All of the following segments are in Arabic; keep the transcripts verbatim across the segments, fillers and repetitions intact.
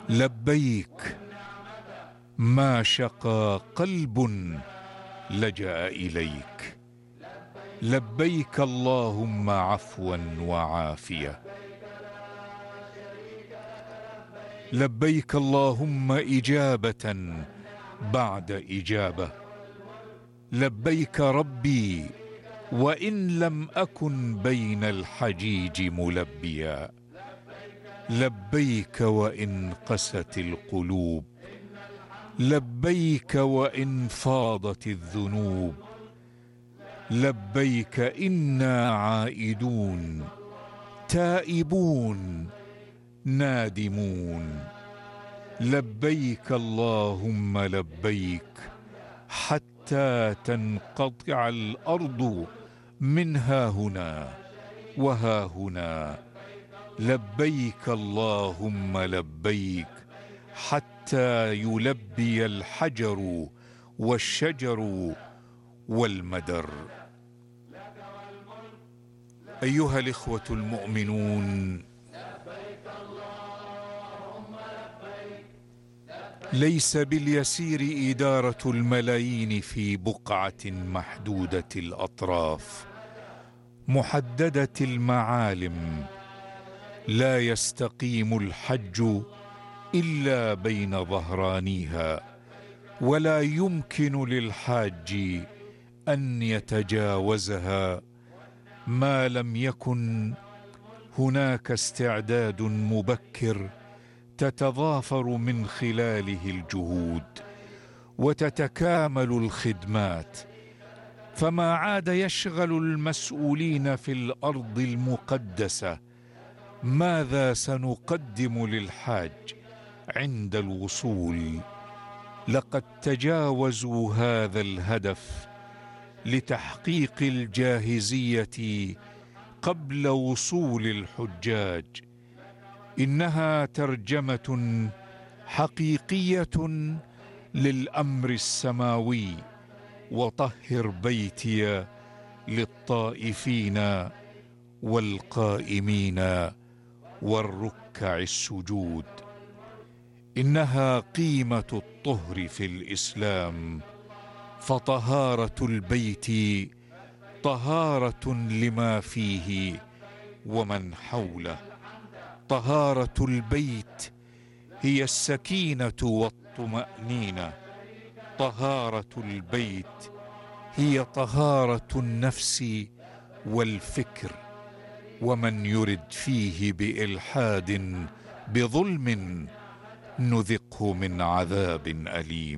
لبيك ما شقى قلب لجأ إليك. لبيك اللهم عفوا وعافية. لبيك اللهم إجابة بعد إجابة. لبيك ربي وإن لم أكن بين الحجيج ملبيا. لبيك وإن قست القلوب. لبيك وإن فاضت الذنوب. لبيك إنا عائدون تائبون نادمون. لبيك اللهم لبيك حتى تنقطع الأرض من ها هنا وها هنا. لبيك اللهم لبيك حتى يلبي الحجر والشجر والمدر. أيها الإخوة المؤمنون، ليس باليسير إدارة الملايين في بقعة محدودة الأطراف محددة المعالم. لا يستقيم الحج إلا بين ظهرانيها، ولا يمكن للحاج أن يتجاوزها ما لم يكن هناك استعداد مبكر تتضافر من خلاله الجهود وتتكامل الخدمات. فما عاد يشغل المسؤولين في الأرض المقدسة ماذا سنقدم للحاج عند الوصول. لقد تجاوزوا هذا الهدف لتحقيق الجاهزية قبل وصول الحجاج. إنها ترجمة حقيقية للأمر السماوي: وطهر بيتي للطائفين والقائمين والركع السجود. إنها قيمة الطهر في الإسلام، فطهارة البيت طهارة لما فيه ومن حوله. طهارة البيت هي السكينة والطمأنينة. طهارة البيت هي طهارة النفس والفكر. ومن يرد فيه بإلحاد بظلم نذقه من عذاب أليم.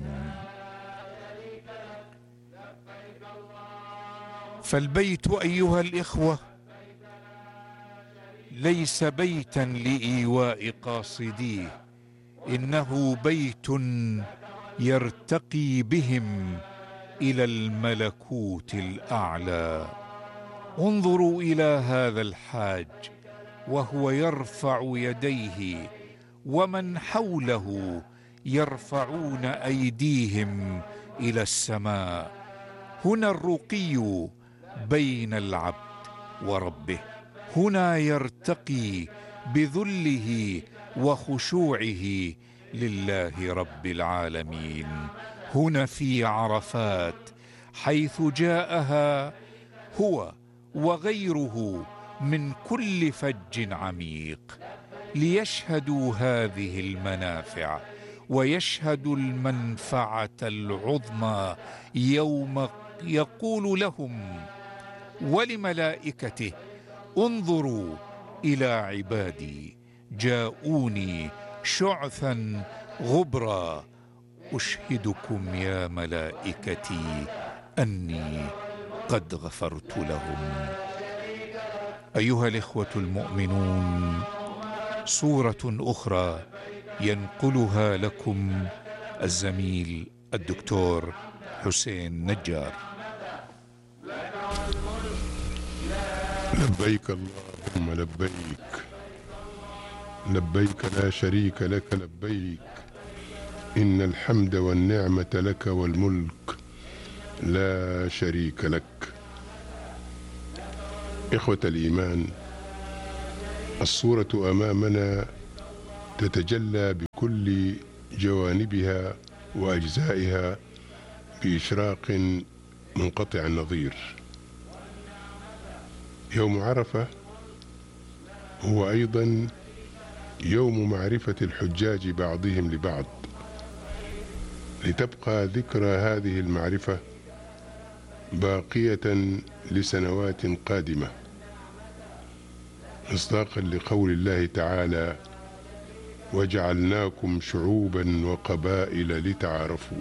فالبيت أيها الإخوة ليس بيتا لإيواء قاصديه، إنه بيت يرتقي بهم إلى الملكوت الأعلى. انظروا إلى هذا الحاج وهو يرفع يديه ومن حوله يرفعون أيديهم إلى السماء. هنا الرقي بين العبد وربه. هنا يرتقي بذله وخشوعه لله رب العالمين. هنا في عرفات حيث جاءها هو وغيره من كل فج عميق ليشهدوا هذه المنافع ويشهدوا المنفعة العظمى يوم يقول لهم ولملائكته: انظروا إلى عبادي جاءوني شعثا غبرا أشهدكم يا ملائكتي أني قد غفرت لهم. أيها الإخوة المؤمنون، صورة أخرى ينقلها لكم الزميل الدكتور حسين نجار. لبيك اللهم لبيك، لبيك لا شريك لك لبيك، إن الحمد والنعمة لك والملك لا شريك لك. إخوة الإيمان، الصورة أمامنا تتجلى بكل جوانبها وأجزائها بإشراق منقطع النظير. يوم عرفة هو أيضا يوم معرفة الحجاج بعضهم لبعض، لتبقى ذكرى هذه المعرفة باقية لسنوات قادمة، مصداقا لقول الله تعالى: وجعلناكم شعوبا وقبائل لتعارفوا.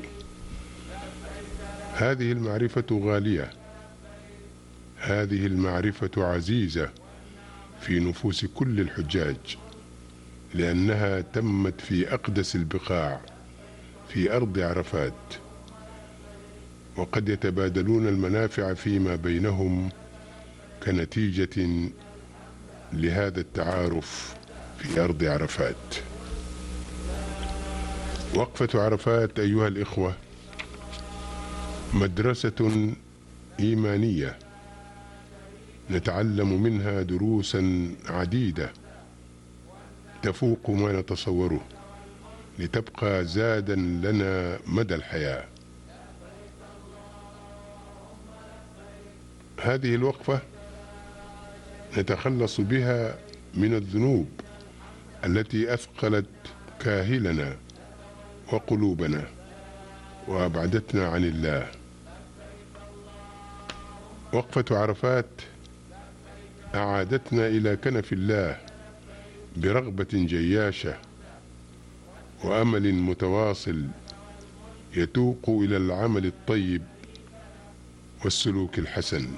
هذه المعرفة غالية، هذه المعرفة عزيزة في نفوس كل الحجاج، لأنها تمت في أقدس البقاع في أرض عرفات، وقد يتبادلون المنافع فيما بينهم كنتيجة لهذا التعارف في أرض عرفات. وقفة عرفات أيها الإخوة مدرسة إيمانية نتعلم منها دروسا عديدة تفوق ما نتصوره، لتبقى زادا لنا مدى الحياة. هذه الوقفة نتخلص بها من الذنوب التي أثقلت كاهلنا وقلوبنا وأبعدتنا عن الله. وقفة عرفات أعادتنا إلى كنف الله برغبة جياشة وأمل متواصل يتوق إلى العمل الطيب والسلوك الحسن.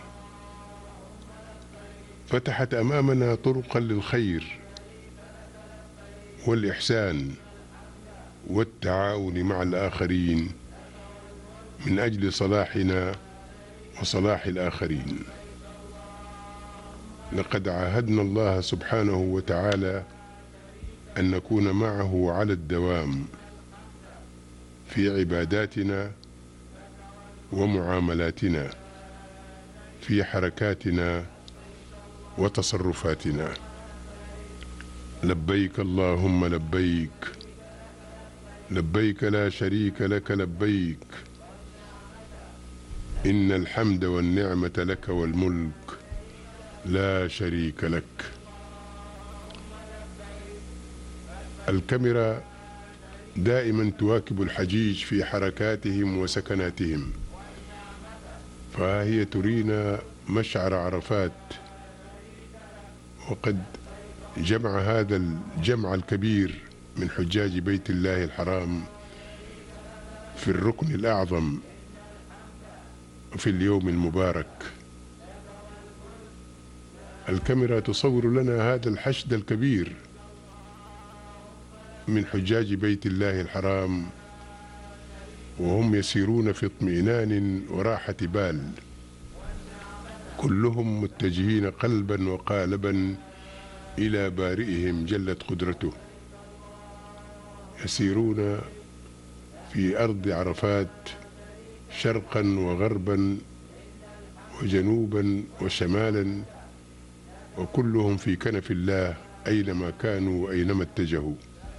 فتحت أمامنا طرقا للخير والإحسان والتعاون مع الآخرين من أجل صلاحنا وصلاح الآخرين. لقد عاهدنا الله سبحانه وتعالى أن نكون معه على الدوام في عباداتنا ومعاملاتنا، في حركاتنا وتصرفاتنا. لبيك اللهم لبيك، لبيك لا شريك لك لبيك، إن الحمد والنعمة لك والملك لا شريك لك. الكاميرا دائما تواكب الحجيج في حركاتهم وسكناتهم، فهي ترينا مشعر عرفات، وقد جمع هذا الجمع الكبير من حجاج بيت الله الحرام في الركن الأعظم في اليوم المبارك. الكاميرا تصور لنا هذا الحشد الكبير من حجاج بيت الله الحرام وهم يسيرون في اطمئنان وراحة بال، كلهم متجهين قلبا وقالبا إلى بارئهم جلت قدرته، يسيرون في أرض عرفات شرقا وغربا وجنوبا وشمالا، وكلهم في كنف الله أينما كانوا وأينما اتجهوا،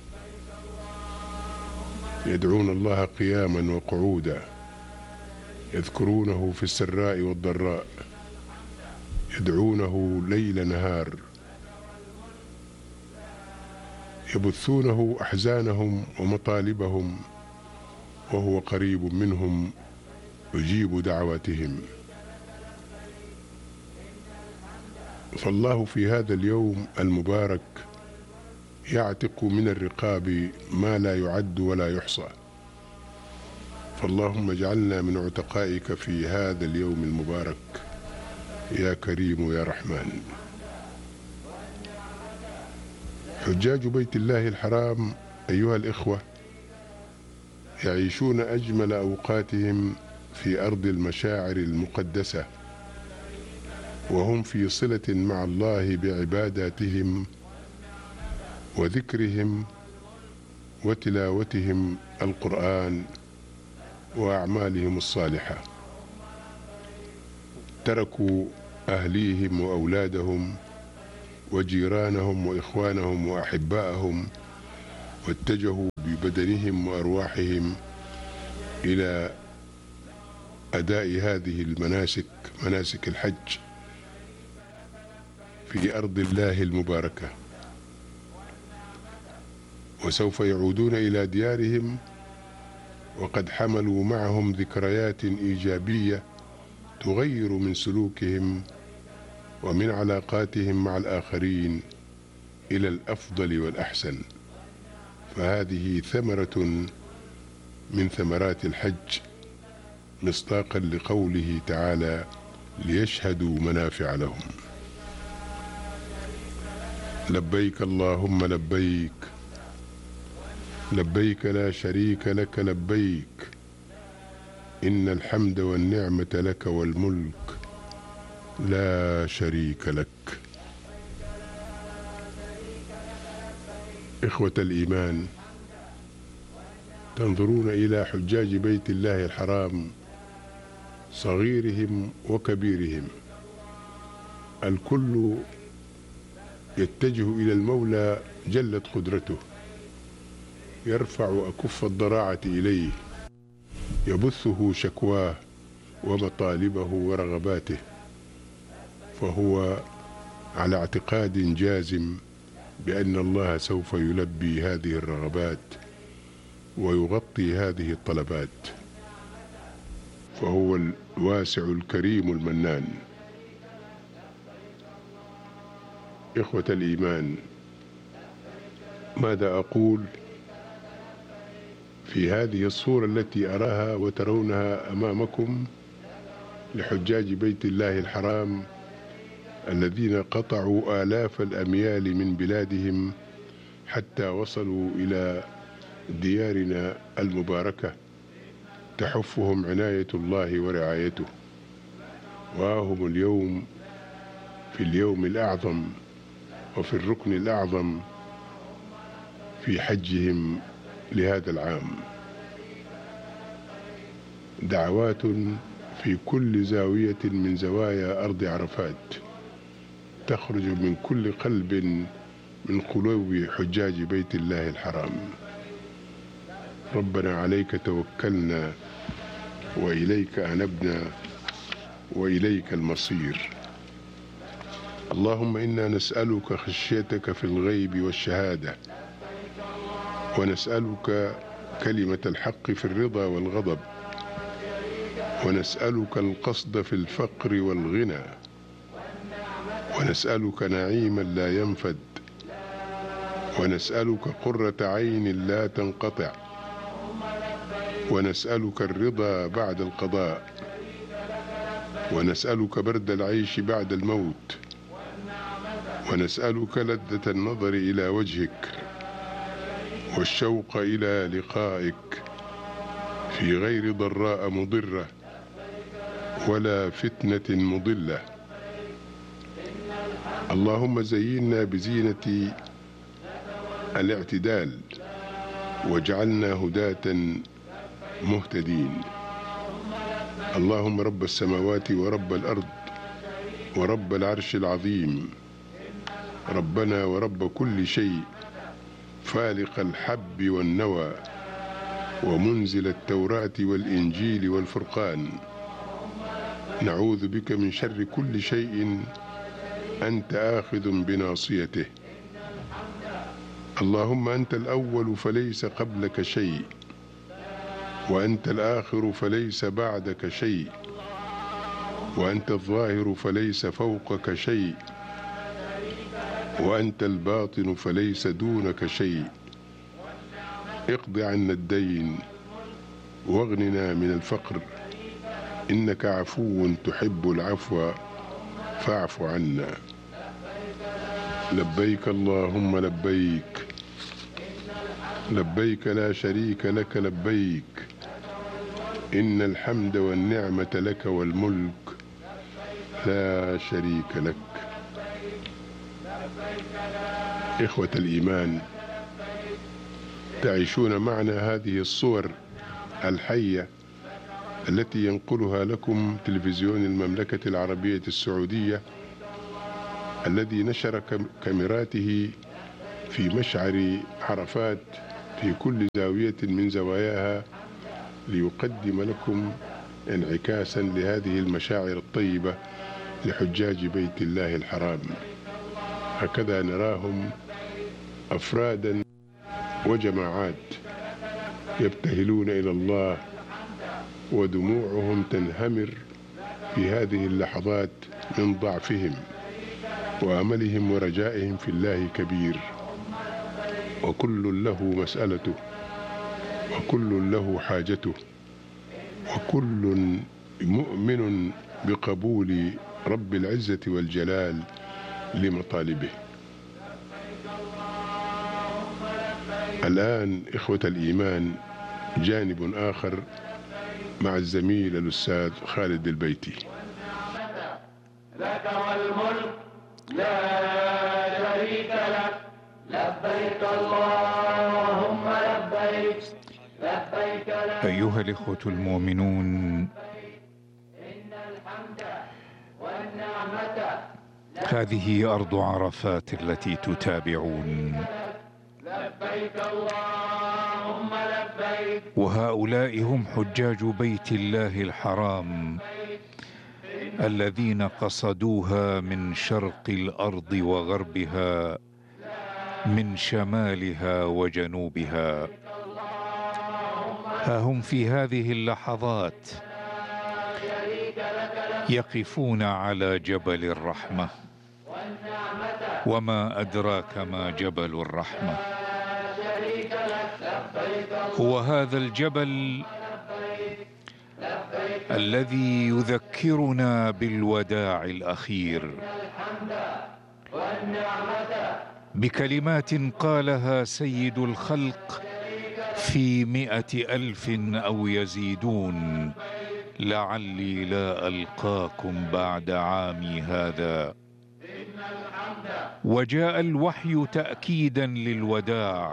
يدعون الله قياما وقعودا، يذكرونه في السراء والضراء، يدعونه ليل نهار، يبثونه أحزانهم ومطالبهم، وهو قريب منهم يجيب دعواتهم. فالله في هذا اليوم المبارك يعتق من الرقاب ما لا يعد ولا يحصى، فاللهم اجعلنا من عتقائك في هذا اليوم المبارك يا كريم يا رحمن. حجاج بيت الله الحرام أيها الإخوة يعيشون أجمل أوقاتهم في أرض المشاعر المقدسة، وهم في صلة مع الله بعباداتهم وذكرهم وتلاوتهم القرآن وأعمالهم الصالحة. تركوا أهليهم وأولادهم وجيرانهم وإخوانهم وأحبائهم واتجهوا ببدنهم وأرواحهم إلى أداء هذه المناسك، مناسك الحج في أرض الله المباركة، وسوف يعودون إلى ديارهم وقد حملوا معهم ذكريات إيجابية تغير من سلوكهم ومن علاقاتهم مع الآخرين إلى الأفضل والأحسن. فهذه ثمرة من ثمرات الحج، مصداقا لقوله تعالى: ليشهدوا منافع لهم. لبيك اللهم لبيك، لبيك لا شريك لك لبيك، إن الحمد والنعمة لك والملك لا شريك لك. إخوة الإيمان، تنظرون إلى حجاج بيت الله الحرام صغيرهم وكبيرهم، الكل يتجه إلى المولى جلت قدرته، يرفع أكف الضراعة إليه، يبثه شكواه ومطالبه ورغباته، فهو على اعتقاد جازم بأن الله سوف يلبي هذه الرغبات ويغطي هذه الطلبات، فهو الواسع الكريم المنان. إخوة الإيمان، ماذا أقول في هذه الصورة التي أراها وترونها أمامكم لحجاج بيت الله الحرام الذين قطعوا آلاف الأميال من بلادهم حتى وصلوا إلى ديارنا المباركة تحفهم عناية الله ورعايته، وهم اليوم في اليوم الأعظم وفي الركن الأعظم في حجهم لهذا العام. دعوات في كل زاوية من زوايا أرض عرفات تخرج من كل قلب من قلوب حجاج بيت الله الحرام. ربنا عليك توكلنا وإليك أنبنا وإليك المصير. اللهم إنا نسألك خشيتك في الغيب والشهادة، ونسألك كلمة الحق في الرضا والغضب، ونسألك القصد في الفقر والغنى، ونسألك نعيما لا ينفد، ونسألك قرة عين لا تنقطع، ونسألك الرضا بعد القضاء، ونسألك برد العيش بعد الموت، ونسألك لذة النظر إلى وجهك والشوق إلى لقائك في غير ضراء مضرة ولا فتنة مضلة. اللهم زينا بزينة الاعتدال واجعلنا هداة مهتدين. اللهم رب السماوات ورب الأرض ورب العرش العظيم، ربنا ورب كل شيء، فالق الحب والنوى ومنزل التوراة والإنجيل والفرقان، نعوذ بك من شر كل شيء أنت آخذ بناصيته. اللهم أنت الأول فليس قبلك شيء، وأنت الآخر فليس بعدك شيء، وأنت الظاهر فليس فوقك شيء، وأنت الباطن فليس دونك شيء. اقض عنا الدين واغننا من الفقر، إنك عفو تحب العفو فاعف عنا. لبيك اللهم لبيك، لبيك لا شريك لك لبيك، إن الحمد والنعمة لك والملك لا شريك لك. إخوة الإيمان، تعيشون معنا هذه الصور الحية التي ينقلها لكم تلفزيون المملكة العربية السعودية الذي نشر كاميراته في مشعر عرفات في كل زاوية من زواياها ليقدم لكم انعكاسا لهذه المشاعر الطيبة لحجاج بيت الله الحرام. هكذا نراهم أفرادا وجماعات يبتهلون إلى الله، ودموعهم تنهمر في هذه اللحظات من ضعفهم، وأملهم ورجائهم في الله كبير، وكل له مسألته، وكل له حاجته، وكل مؤمن بقبول رب العزة والجلال لمطالبه. الآن إخوة الإيمان جانب آخر مع الزميل الأستاذ خالد البيتي. لك والملك لا شريك لك، لبيك اللهم لبيك، لبيك لا. أيها الإخوة المؤمنون، إن الحمد والنعمة هذه أرض عرفات التي تتابعون، لبيك اللهم لبيك، وهؤلاء هم حجاج بيت الله الحرام الذين قصدوها من شرق الأرض وغربها، من شمالها وجنوبها. ها هم في هذه اللحظات يقفون على جبل الرحمة، وما أدراك ما جبل الرحمة. هو هذا الجبل الذي يذكرنا بالوداع الأخير، بكلمات قالها سيد الخلق في مئة ألف أو يزيدون: لعلي لا ألقاكم بعد عامي هذا. وجاء الوحي تأكيدا للوداع: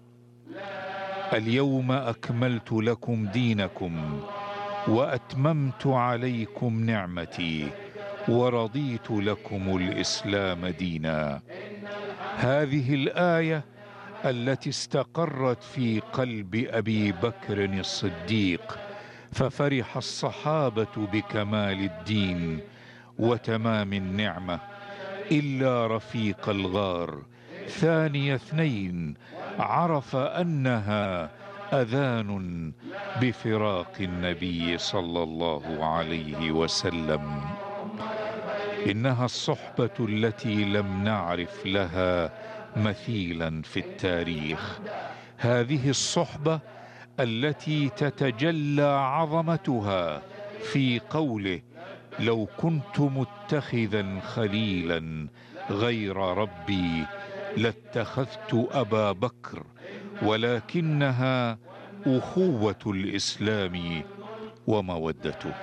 اليوم أكملت لكم دينكم وأتممت عليكم نعمتي ورضيت لكم الإسلام دينا. هذه الآية التي استقرت في قلب أبي بكر الصديق، ففرح الصحابة بكمال الدين وتمام النعمة، إلا رفيق الغار ثاني اثنين عرف أنها أذان بفراق النبي صلى الله عليه وسلم. إنها الصحبة التي لم نعرف لها مثيلا في التاريخ، هذه الصحبة التي تتجلى عظمتها في قوله: لو كنت متخذا خليلا غير ربي لاتخذت أبا بكر، ولكنها أخوة الإسلام ومودته.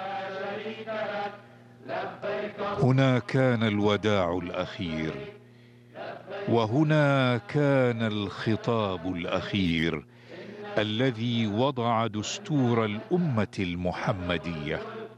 هنا كان الوداع الأخير، وهنا كان الخطاب الأخير الذي وضع دستور الأمة المحمدية.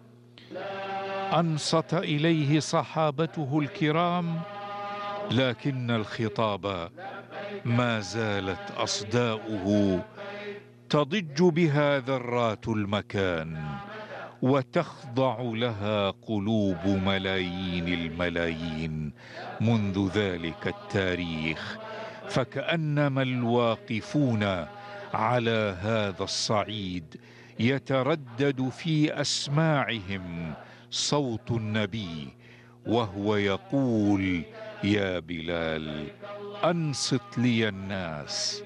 أنصت إليه صحابته الكرام، لكن الخطاب ما زالت أصداؤه تضج بها ذرات المكان، وتخضع لها قلوب ملايين الملايين منذ ذلك التاريخ، فكأنما الواقفون على هذا الصعيد يتردد في أسماعهم صوت النبي وهو يقول: يا بلال أنصت لي الناس.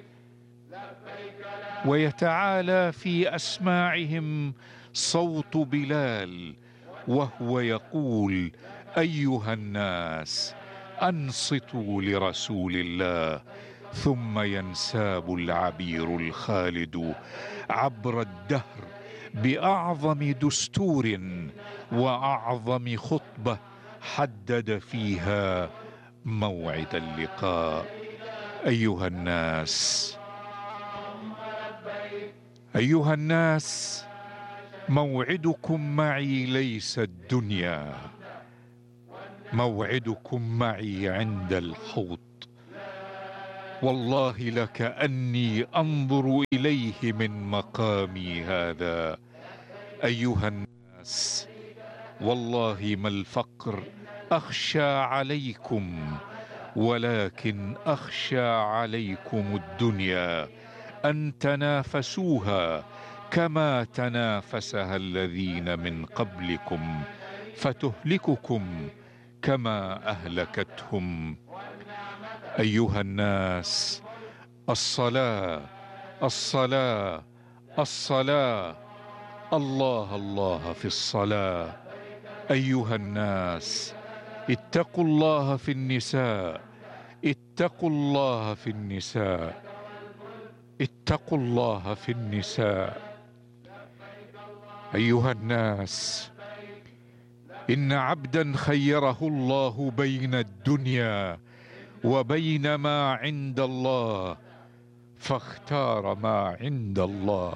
ويتعالى في أسماعهم صوت بلال وهو يقول: أيها الناس أنصتوا لرسول الله. ثم ينساب العبير الخالد عبر الدهر بأعظم دستور وأعظم خطبة حدد فيها موعد اللقاء. أيها الناس، أيها الناس، موعدكم معي ليس الدنيا، موعدكم معي عند الحوض. والله لكأني أنظر إليه من مقامي هذا. أيها الناس، والله ما الفقر أخشى عليكم، ولكن أخشى عليكم الدنيا، أن تنافسوها كما تنافسها الذين من قبلكم فتهلككم كما أهلكتهم. أيها الناس، الصلاة الصلاة الصلاة، الله الله في الصلاة. أيها الناس، اتقوا الله في النساء، اتقوا الله في النساء، اتقوا الله في النساء. أيها الناس، إن عبدا خيره الله بين الدنيا وبين ما عند الله فاختار ما عند الله.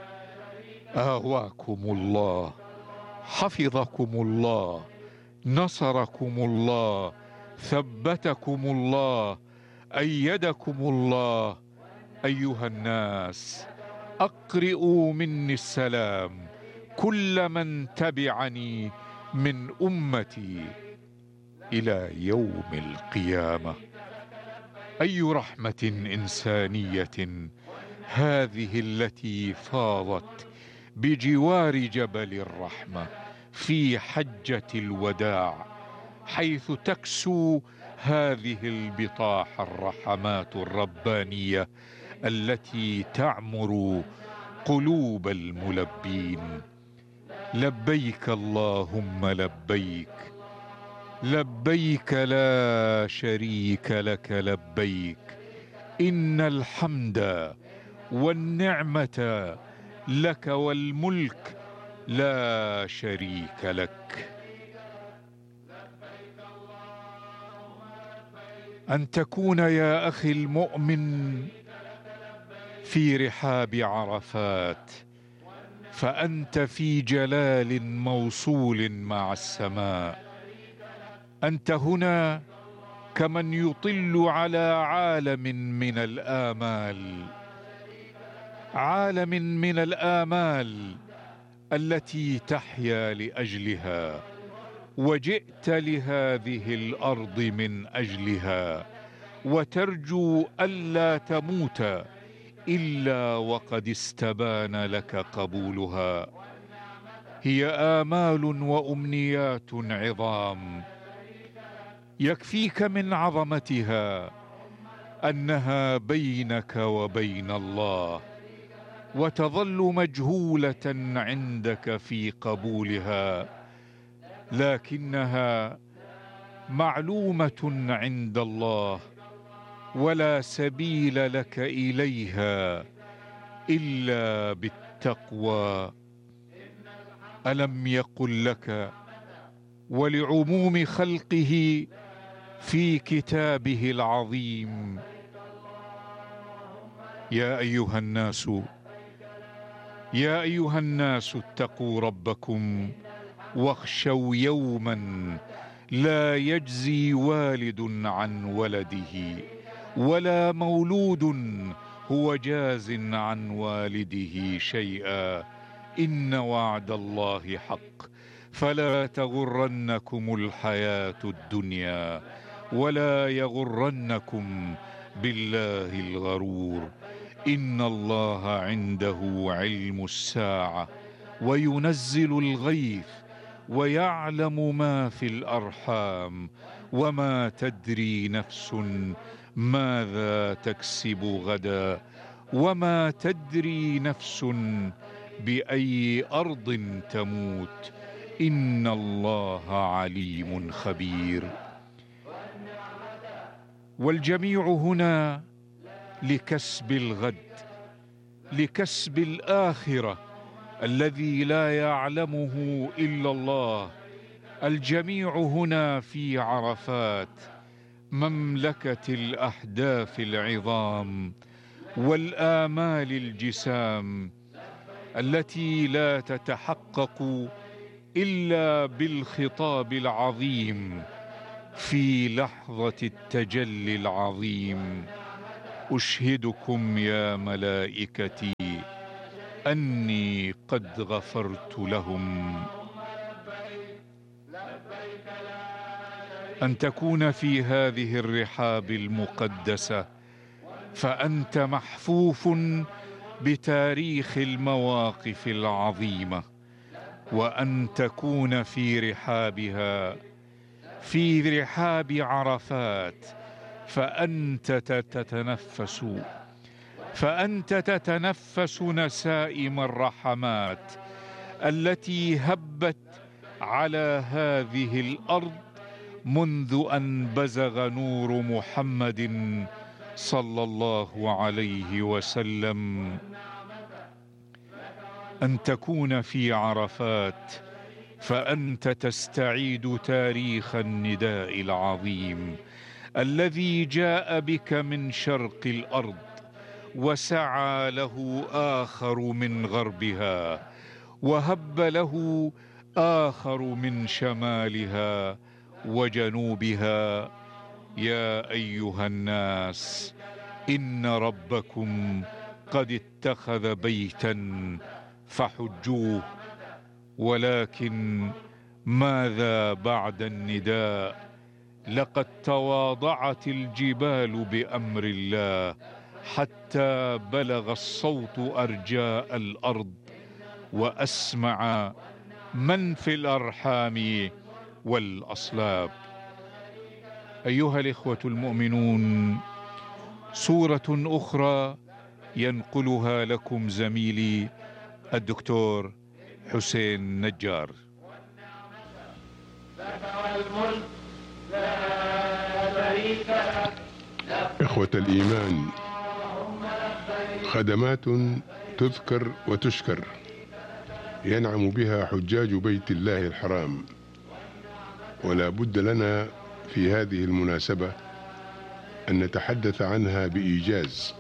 آواكم الله، حفظكم الله، نصركم الله، ثبتكم الله، أيدكم الله. أيها الناس، أقرئوا مني السلام كل من تبعني من أمتي إلى يوم القيامة. أي رحمة إنسانية هذه التي فاضت بجوار جبل الرحمة في حجة الوداع، حيث تكسو هذه البطاح الرحمات الربانية التي تعمر قلوب الملبين. لبيك اللهم لبيك، لبيك لا شريك لك لبيك، إن الحمد والنعمة لك والملك لا شريك لك. أن تكون يا أخي المؤمن في رحاب عرفات، فأنت في جلال موصول مع السماء. أنت هنا كمن يطل على عالم من الآمال، عالم من الآمال التي تحيا لأجلها، وجئت لهذه الأرض من أجلها، وترجو ألا تموت إلا وقد استبان لك قبولها. هي آمال وأمنيات عظام، يكفيك من عظمتها أنها بينك وبين الله، وتظل مجهولة عندك في قبولها، لكنها معلومة عند الله، ولا سبيل لك إليها إلا بالتقوى. ألم يقل لك ولعموم خلقه في كتابه العظيم: يا أيها الناس يا أيها الناس اتقوا ربكم واخشوا يوما لا يجزي والد عن ولده ولا مولود هو جاز عن والده شيئا، إن وعد الله حق، فلا تغرنكم الحياة الدنيا ولا يغرنكم بالله الغرور. إن الله عنده علم الساعة وينزل الغيث ويعلم ما في الأرحام، وما تدري نفس ماذا تكسب غدا، وما تدري نفس بأي أرض تموت، إن الله عليم خبير. والجميع هنا لكسب الغد، لكسب الآخرة الذي لا يعلمه إلا الله. الجميع هنا في عرفات، مملكة الأحداث العظام والآمال الجسام التي لا تتحقق إلا بالخطاب العظيم في لحظة التجلي العظيم. أشهدكم يا ملائكتي أني قد غفرت لهم. أن تكون في هذه الرحاب المقدسة فأنت محفوف بتاريخ المواقف العظيمة، وأن تكون في رحابها في رحاب عرفات فأنت تتنفس فأنت تتنفس نسائم الرحمات التي هبت على هذه الأرض منذ أن بزغ نور محمد صلى الله عليه وسلم. أن تكون في عرفات فأنت تستعيد تاريخ النداء العظيم الذي جاء بك من شرق الأرض وسعى له آخر من غربها، وهب له آخر من شمالها وجنوبها. يا أيها الناس إن ربكم قد اتخذ بيتا فحجوه. ولكن ماذا بعد النداء؟ لقد تواضعت الجبال بأمر الله حتى بلغ الصوت أرجاء الأرض وأسمع من في الأرحام والأصلاب. أيها الإخوة المؤمنون، صورة أخرى ينقلها لكم زميلي الدكتور حسين نجار. إخوة الإيمان، خدمات تذكر وتشكر ينعم بها حجاج بيت الله الحرام، ولا بد لنا في هذه المناسبة أن نتحدث عنها بإيجاز.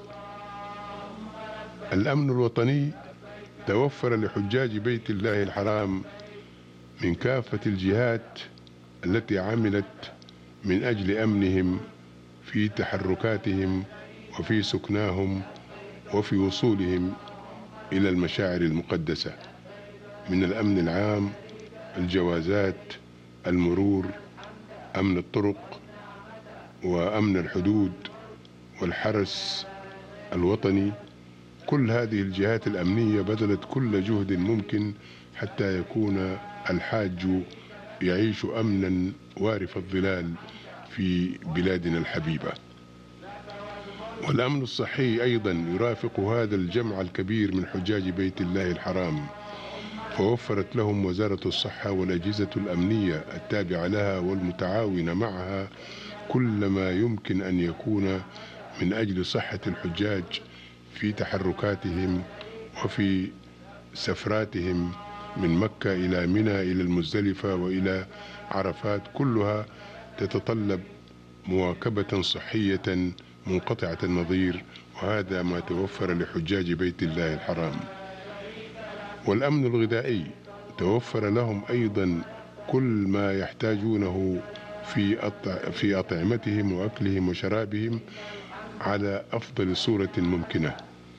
الأمن الوطني توفر لحجاج بيت الله الحرام من كافة الجهات التي عملت من أجل أمنهم في تحركاتهم وفي سكناهم وفي وصولهم إلى المشاعر المقدسة، من الأمن العام، الجوازات، المرور، أمن الطرق، وأمن الحدود، والحرس الوطني. كل هذه الجهات الأمنية بذلت كل جهد ممكن حتى يكون الحاج يعيش أمنا وارف الظلال في بلادنا الحبيبة. والأمن الصحي أيضا يرافق هذا الجمع الكبير من حجاج بيت الله الحرام، فوفرت لهم وزارة الصحة والأجهزة الأمنية التابعة لها والمتعاونة معها كل ما يمكن أن يكون من أجل صحة الحجاج في تحركاتهم وفي سفراتهم من مكة إلى منى إلى المزدلفة وإلى عرفات، كلها تتطلب مواكبة صحية منقطعة النظير، وهذا ما توفر لحجاج بيت الله الحرام. والأمن الغذائي توفر لهم أيضا كل ما يحتاجونه في في أطعمتهم وأكلهم وشرابهم على أفضل صورة ممكنة.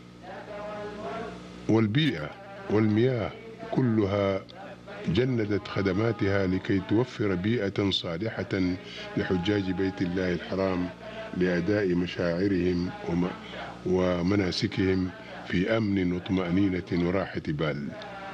والبيئة والمياه كلها جندت خدماتها لكي توفر بيئة صالحة لحجاج بيت الله الحرام لأداء مشاعرهم ومناسكهم في أمن وطمأنينة وراحة بال.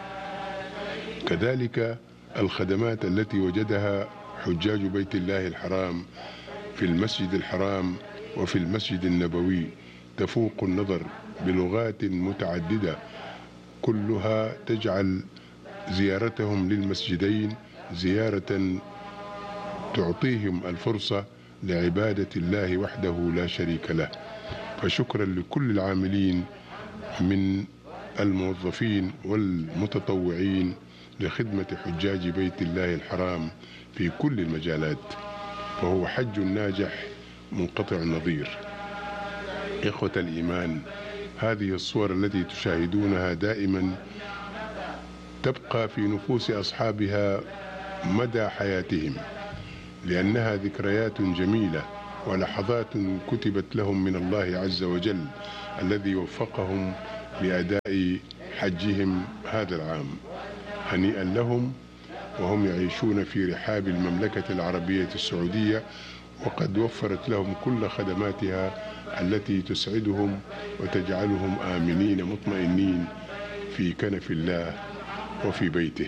كذلك الخدمات التي وجدها حجاج بيت الله الحرام في المسجد الحرام وفي المسجد النبوي تفوق النظر بلغات متعددة، كلها تجعل زيارتهم للمسجدين زيارة تعطيهم الفرصة لعبادة الله وحده لا شريك له. فشكرا لكل العاملين من الموظفين والمتطوعين لخدمة حجاج بيت الله الحرام في كل المجالات، فهو حج ناجح منقطع النظير. إخوة الإيمان، هذه الصور التي تشاهدونها دائما تبقى في نفوس أصحابها مدى حياتهم، لأنها ذكريات جميلة ولحظات كتبت لهم من الله عز وجل الذي وفقهم لأداء حجهم هذا العام. هنيئا لهم وهم يعيشون في رحاب المملكة العربية السعودية، وقد وفرت لهم كل خدماتها التي تسعدهم وتجعلهم آمنين مطمئنين في كنف الله وفي بيته.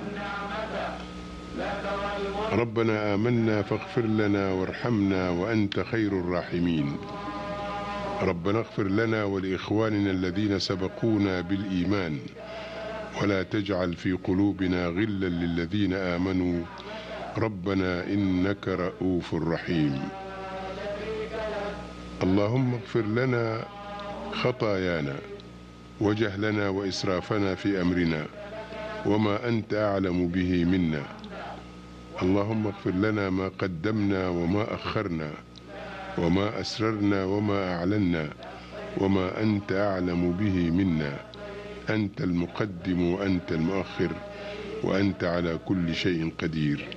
ربنا آمنا فاغفر لنا وارحمنا وأنت خير الراحمين. ربنا اغفر لنا ولإخواننا الذين سبقونا بالإيمان ولا تجعل في قلوبنا غلا للذين آمنوا ربنا إنك رؤوف رحيم. اللهم اغفر لنا خطايانا وجهلنا وإسرافنا في أمرنا وما أنت أعلم به منا. اللهم اغفر لنا ما قدمنا وما أخرنا وما أسررنا وما أعلنا وما أنت أعلم به منا. أنت المقدم وأنت المؤخر وأنت على كل شيء قدير.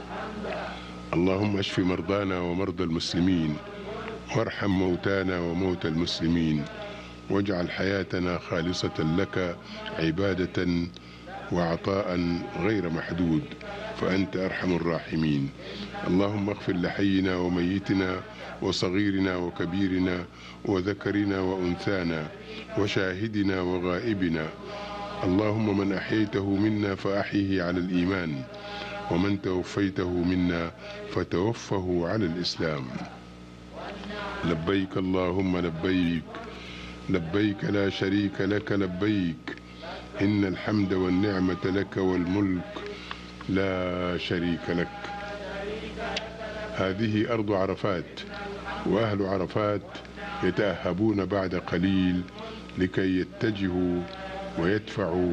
اللهم اشف مرضانا ومرضى المسلمين وارحم موتانا وموتى المسلمين واجعل حياتنا خالصة لك عبادة وعطاء غير محدود فأنت أرحم الراحمين. اللهم اغفر لحينا وميتنا وصغيرنا وكبيرنا وذكرنا وأنثانا وشاهدنا وغائبنا. اللهم من أحييته منا فأحيه على الإيمان ومن توفيته منا فتوفه على الإسلام. لبيك اللهم لبيك لبيك لا شريك لك لبيك إن الحمد والنعمة لك والملك لا شريك لك. هذه أرض عرفات، وأهل عرفات يتأهبون بعد قليل لكي يتجهوا ويدفعوا،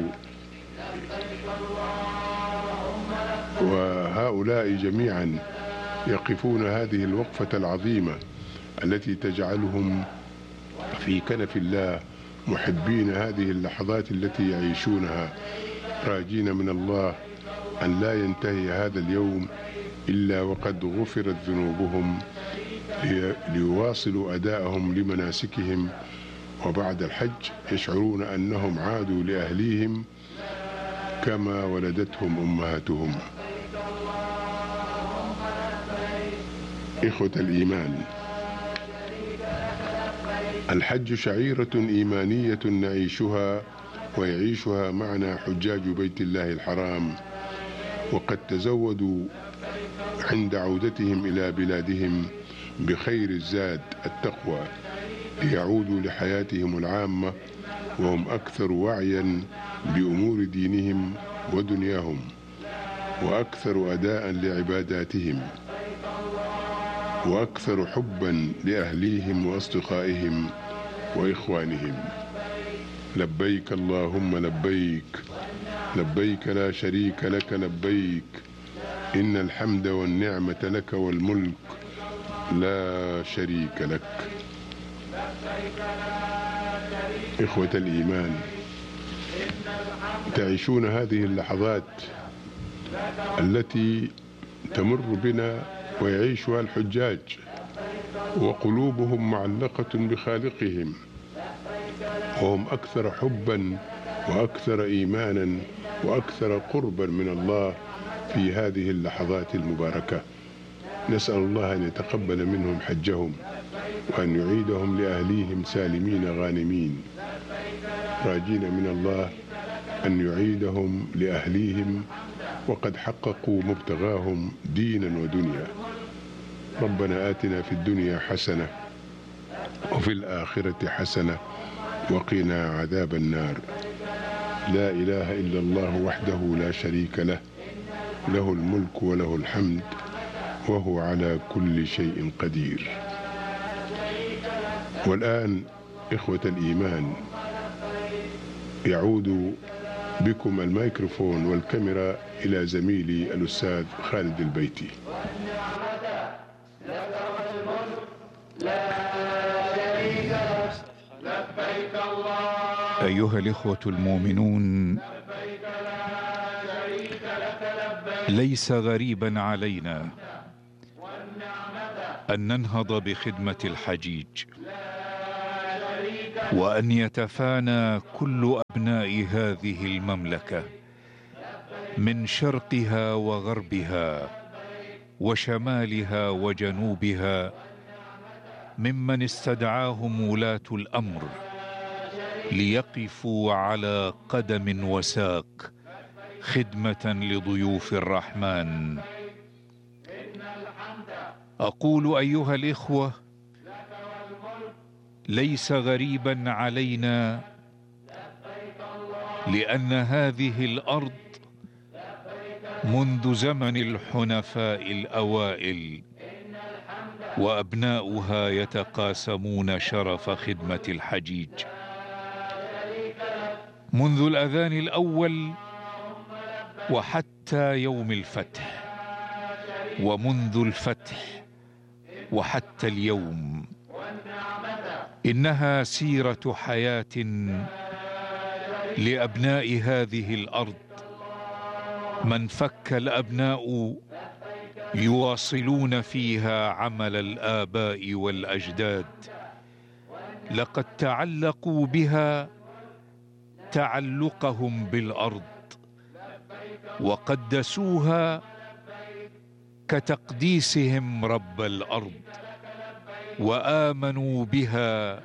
وهؤلاء جميعا يقفون هذه الوقفة العظيمة التي تجعلهم في كنف الله محبين هذه اللحظات التي يعيشونها، راجين من الله أن لا ينتهي هذا اليوم إلا وقد غفرت ذنوبهم ليواصلوا أداءهم لمناسكهم، وبعد الحج يشعرون أنهم عادوا لأهليهم كما ولدتهم أمهاتهم. إخوة الإيمان، الحج شعيرة إيمانية نعيشها ويعيشها معنا حجاج بيت الله الحرام، وقد تزودوا عند عودتهم إلى بلادهم بخير الزاد التقوى ليعودوا لحياتهم العامة وهم أكثر وعيا بأمور دينهم ودنياهم وأكثر أداء لعباداتهم وأكثر حبا لأهليهم وأصدقائهم وإخوانهم. لبيك اللهم لبيك لبيك لا شريك لك لبيك إن الحمد والنعمة لك والملك لا شريك لك. إخوة الإيمان، تعيشون هذه اللحظات التي تمر بنا ويعيشها الحجاج وقلوبهم معلقة بخالقهم، وهم أكثر حبا وأكثر إيمانا وأكثر قربا من الله في هذه اللحظات المباركة. نسأل الله أن يتقبل منهم حجهم وأن يعيدهم لأهليهم سالمين غانمين، راجين من الله أن يعيدهم لأهليهم وقد حققوا مبتغاهم دينا ودنيا. ربنا آتنا في الدنيا حسنة وفي الآخرة حسنة وقنا عذاب النار. لا إله إلا الله وحده لا شريك له، له الملك وله الحمد وهو على كل شيء قدير. والآن إخوة الإيمان، يعود بكم الميكروفون والكاميرا إلى زميلي الأستاذ خالد البيتي. أيها الإخوة المؤمنون، ليس غريبا علينا أن ننهض بخدمة الحجيج، وأن يتفانى كل أبناء هذه المملكة من شرقها وغربها وشمالها وجنوبها ممن استدعاهم ولاة الأمر ليقفوا على قدم وساق خدمة لضيوف الرحمن. أقول أيها الإخوة، ليس غريبا علينا، لأن هذه الأرض منذ زمن الحنفاء الأوائل وأبناؤها يتقاسمون شرف خدمة الحجيج منذ الأذان الأول وحتى يوم الفتح، ومنذ الفتح وحتى اليوم. إنها سيرة حياة لأبناء هذه الأرض، من فك الأبناء يواصلون فيها عمل الآباء والأجداد. لقد تعلقوا بها تعلقهم بالأرض، وقدسوها كتقديسهم رب الأرض، وآمنوا بها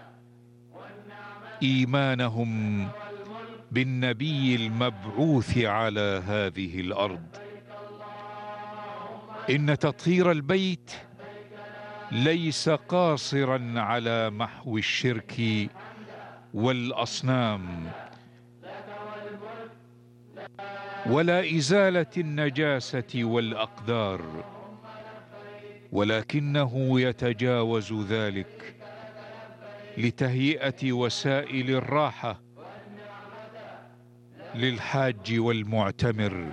إيمانهم بالنبي المبعوث على هذه الأرض. إن تطهير البيت ليس قاصرا على محو الشرك والأصنام ولا إزالة النجاسة والأقدار، ولكنه يتجاوز ذلك لتهيئة وسائل الراحة للحاج والمعتمر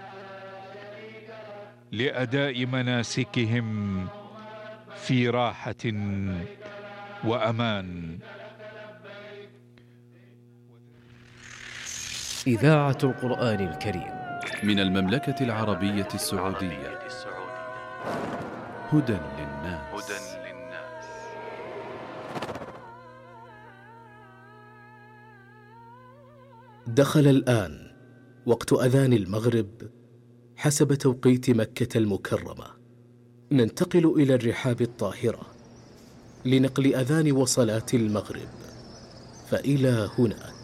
لأداء مناسكهم في راحة وأمان. إذاعة القرآن الكريم من المملكة العربية السعودية. هدى للناس. دخل الآن وقت أذان المغرب حسب توقيت مكة المكرمة. ننتقل إلى الرحاب الطاهرة لنقل أذان وصلاة المغرب، فإلى هناك.